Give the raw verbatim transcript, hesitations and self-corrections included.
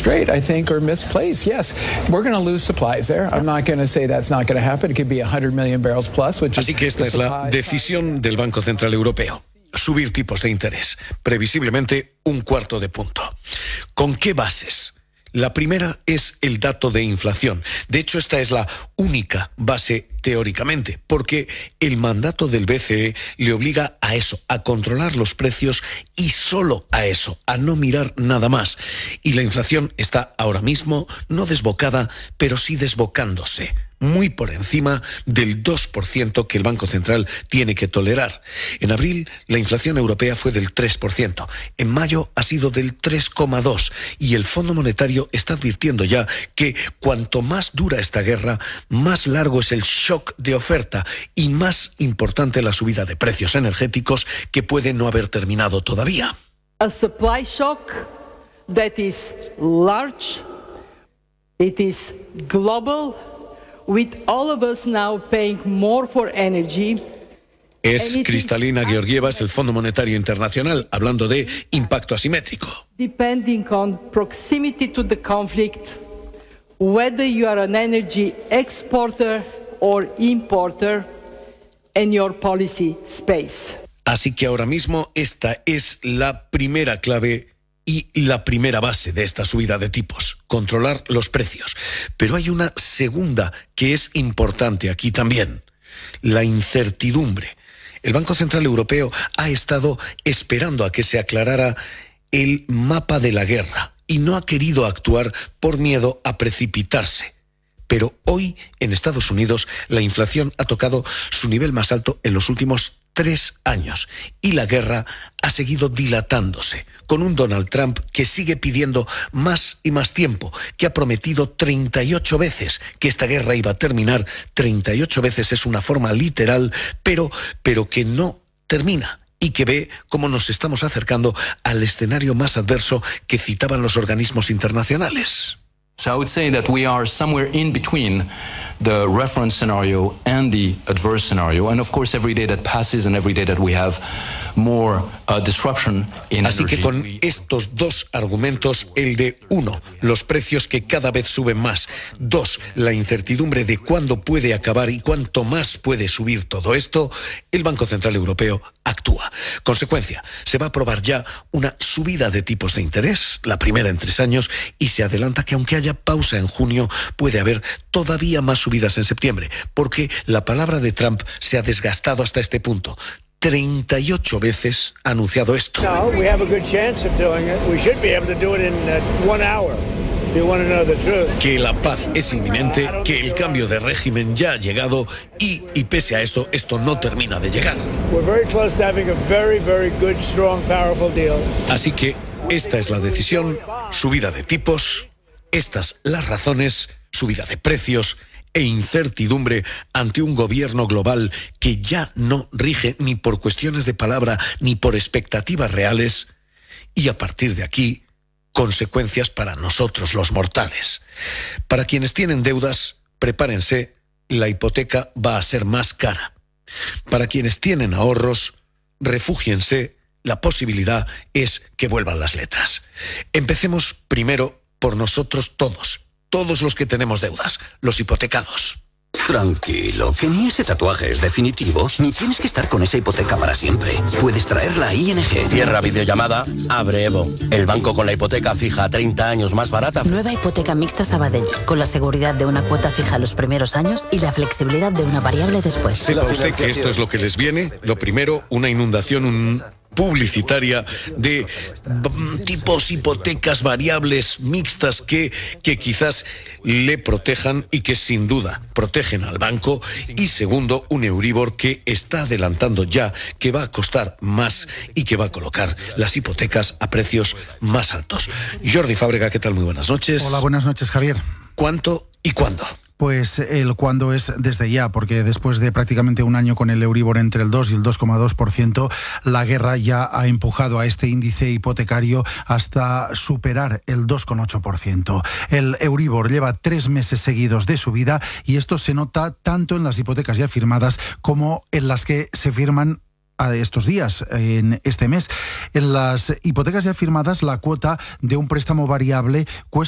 straight, I think, are misplaced. Yes, we're going to lose supplies there. I'm not going to say that's not going to happen. It could be one hundred million barrels plus, which Así que esta es la decisión del Banco Central Europeo. Subir tipos de interés, previsiblemente un cuarto de punto. ¿Con qué bases? La primera es el dato de inflación. De hecho, esta es la única base teóricamente, porque el mandato del B C E le obliga a eso, a controlar los precios y solo a eso, a no mirar nada más. Y la inflación está ahora mismo no desbocada, pero sí desbocándose, muy por encima del dos por ciento que el Banco Central tiene que tolerar. En abril, la inflación europea fue del tres por ciento. En mayo ha sido del tres coma dos por ciento. Y el Fondo Monetario está advirtiendo ya que cuanto más dura esta guerra, más largo es el shock de oferta y más importante la subida de precios energéticos que puede no haber terminado todavía. A supply shock that is large, it is global, with all of us now paying more for energy. Es Kristalina Georgieva, es el Fondo Monetario Internacional, hablando de impacto asimétrico. Depending on proximity to the conflict, whether you are an energy exporter or importer, and your policy space. Así que ahora mismo esta es la primera clave y la primera base de esta subida de tipos, controlar los precios. Pero hay una segunda que es importante aquí también, la incertidumbre. El Banco Central Europeo ha estado esperando a que se aclarara el mapa de la guerra y no ha querido actuar por miedo a precipitarse. Pero hoy en Estados Unidos la inflación ha tocado su nivel más alto en los últimos tres años y la guerra ha seguido dilatándose, con un Donald Trump que sigue pidiendo más y más tiempo, que ha prometido treinta y ocho veces que esta guerra iba a terminar. treinta y ocho veces es una forma literal, pero, pero que no termina y que ve cómo nos estamos acercando al escenario más adverso que citaban los organismos internacionales. So I would say that we are somewhere in between the reference scenario and the adverse scenario. And of course, every day that passes and every day that we have more uh, disruption in Así energy. que con estos dos argumentos, el de uno, los precios que cada vez suben más. Dos, la incertidumbre de cuándo puede acabar y cuánto más puede subir todo esto, el Banco Central Europeo actúa. Consecuencia, se va a aprobar ya una subida de tipos de interés, la primera en tres años, y se adelanta que aunque haya pausa en junio, puede haber todavía más subidas en septiembre, porque la palabra de Trump se ha desgastado hasta este punto. treinta y ocho veces ha anunciado esto. No, we have a good chance of doing it. We should be able to do it in uh, one hour. If you want to know the truth. Que la paz es inminente, que el cambio de régimen ya ha llegado y, y pese a eso, esto no termina de llegar. We're very close to having a very, very good, strong, powerful deal. Así que esta es la decisión, subida de tipos, estas las razones, subida de precios e incertidumbre ante un gobierno global que ya no rige ni por cuestiones de palabra ni por expectativas reales, y a partir de aquí, consecuencias para nosotros los mortales. Para quienes tienen deudas, prepárense, la hipoteca va a ser más cara. Para quienes tienen ahorros, refúgiense, la posibilidad es que vuelvan las letras. Empecemos primero por nosotros todos. Todos los que tenemos deudas, los hipotecados. Tranquilo, que ni ese tatuaje es definitivo, ni tienes que estar con esa hipoteca para siempre. Puedes traerla a I N G. Cierra videollamada, abre Evo. El banco con la hipoteca fija a treinta años más barata. Nueva hipoteca mixta Sabadell, con la seguridad de una cuota fija los primeros años y la flexibilidad de una variable después. ¿Sepa usted que esto es lo que les viene? Lo primero, una inundación, un... publicitaria de tipos hipotecas variables mixtas que, que quizás le protejan y que sin duda protegen al banco, y segundo, un Euribor que está adelantando ya que va a costar más y que va a colocar las hipotecas a precios más altos. Jordi Fábrega, ¿qué tal? Muy buenas noches. Hola, buenas noches, Javier. ¿Cuánto y cuándo? Pues el cuándo es desde ya, porque después de prácticamente un año con el Euribor entre el dos y el dos coma dos por ciento, la guerra ya ha empujado a este índice hipotecario hasta superar el dos coma ocho por ciento. El Euribor lleva tres meses seguidos de subida y esto se nota tanto en las hipotecas ya firmadas como en las que se firman a estos días, en este mes. En las hipotecas ya firmadas, la cuota de un préstamo variable cuesta